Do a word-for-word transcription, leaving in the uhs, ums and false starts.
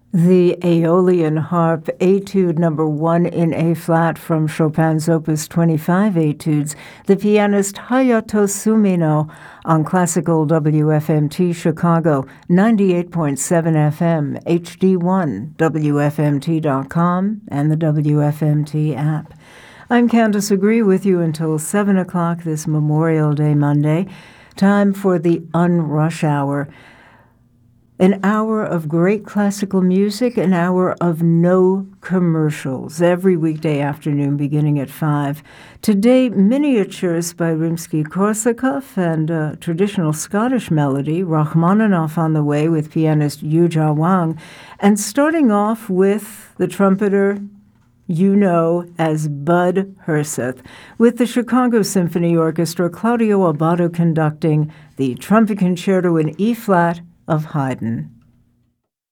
The Aeolian Harp, Etude number one in A-flat from Chopin's Opus twenty-five Etudes, the pianist Hayato Sumino on Classical W F M T Chicago, ninety-eight point seven F M, H D one, W F M T dot com, and the W F M T app. I'm Candace Agree with you until seven o'clock this Memorial Day Monday. Time for the Unrush Hour. An hour of great classical music, an hour of no commercials, every weekday afternoon beginning at five. Today, miniatures by Rimsky-Korsakov and a traditional Scottish melody, Rachmaninoff on the way with pianist Yu-Ja Wang, and starting off with the trumpeter you know as Bud Herseth, with the Chicago Symphony Orchestra, Claudio Abbado conducting the Trumpet Concerto in E-flat of Haydn.